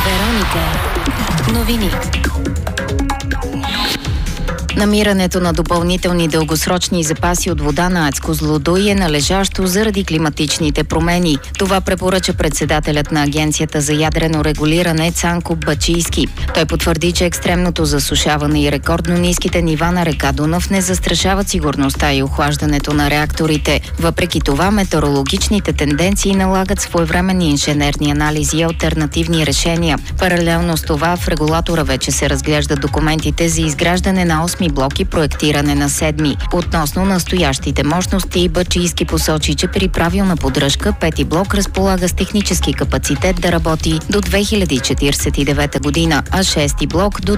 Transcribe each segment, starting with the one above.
Вероника. Новини. Намирането на допълнителни дългосрочни запаси от вода на АЕЦ Козлодуй е належащо заради климатичните промени. Това препоръча председателят на Агенцията за ядрено регулиране Цанко Бачийски. Той потвърди, че екстремното засушаване и рекордно ниските нива на река Дунав не застрашават сигурността и охлаждането на реакторите. Въпреки това, метеорологичните тенденции налагат своевременни инженерни анализи и алтернативни решения. Паралелно с това, в регулатора вече се разглеждат документите за изграждане на 8 блок и проектиране на 7. Относно настоящите мощности, Бачийски посочи, че при правилна поддръжка 5 блок разполага с технически капацитет да работи до 2049 година, а 6 блок до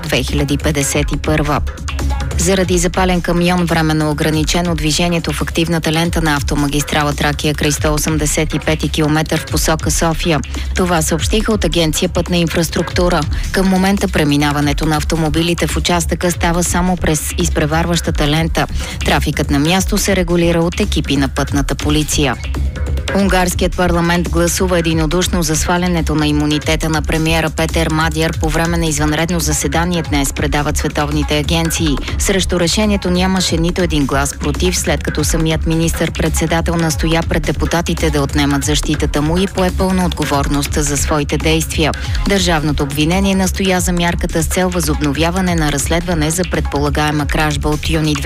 2051. Заради запален камион временно ограничено движението в активната лента на автомагистрала Тракия край 185 км в посока София. Това съобщиха от Агенция Пътна инфраструктура. Към момента преминаването на автомобилите в участъка става само през изпреварващата лента. Трафикът на място се регулира от екипи на пътната полиция. Унгарският парламент гласува единодушно за свалянето на имунитета на премиера Петър Мадяр по време на извънредно заседание днес, предават световните агенции. Срещу решението нямаше нито един глас против, след като самият министър-председател настоя пред депутатите да отнемат защитата му и пое пълна отговорност за своите действия. Държавното обвинение настоя за мярката с цел възобновяване на разследване за предполагаема кражба от юни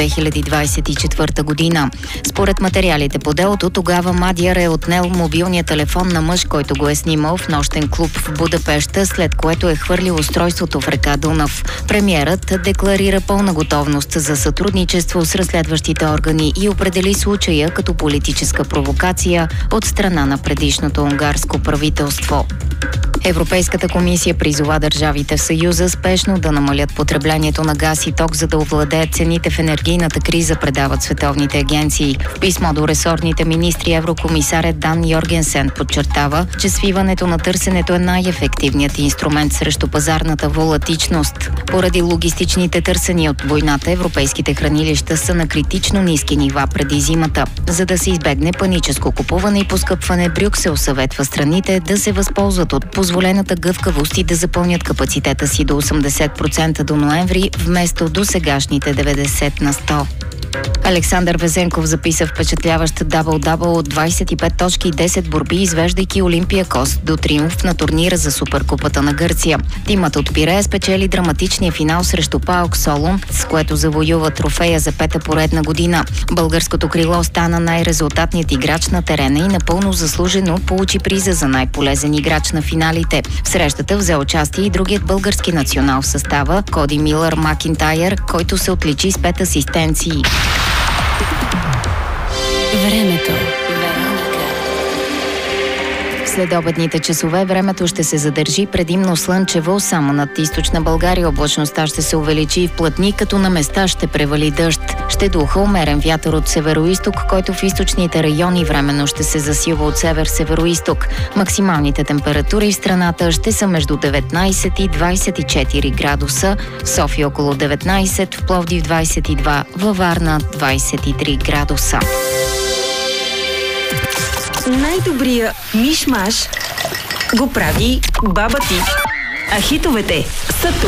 2024 година. Според материалите по делото, тогава Мадяр е отнел мобилния телефон на мъж, който го е снимал в нощен клуб в Будапеща, след което е хвърлил устройството в река Дунав. Премиерът декларира пълна готовност за сътрудничество с разследващите органи и определи случая като политическа провокация от страна на предишното унгарско правителство. Европейската комисия призова държавите в Съюза спешно да намалят потреблението на газ и ток, за да овладеят цените в енергийната криза, предават световните агенции. В писмо до ресорните министри еврокомисарят Дан Йоргенсен подчертава, че свиването на търсенето е най-ефективният инструмент срещу пазарната волатичност. Поради логистичните търсения от войната, европейските хранилища са на критично ниски нива преди зимата. За да се избегне паническо купуване и поскъпване, Брюксел съветва страните да се възползват от позволената гъвкавост и да запълнят капацитета си до 80% до ноември, вместо до сегашните 90%. Александър Везенков записа впечатляващ дабъл-дабъл от 25 точки и 10 борби, извеждайки Олимпиакос до триумф на турнира за Суперкупата на Гърция. Тимът от Пирея спечели драматичния финал срещу ПАОК Солун, с което завоюва трофея за пета поредна година. Българското крило стана най-резултатният играч на терена и напълно заслужено получи приза за най-полезен играч на финалите. В срещата взе участие и другият български национал в състава Коди Милър Макинтайър, който се отличи с 5 асистенции. Времето. След обедните часове времето ще се задържи предимно слънчево, само над източна България облачността ще се увеличи и вплътни, като на места ще превали дъжд. Ще духа умерен вятър от североизток, който в източните райони временно ще се засилва от север-североизток. Максималните температури в страната ще са между 19 и 24 градуса, в София около 19, в Пловдив 22, във Варна 23 градуса. Най-добрия миш-маш го прави баба ти. А хитовете са тук.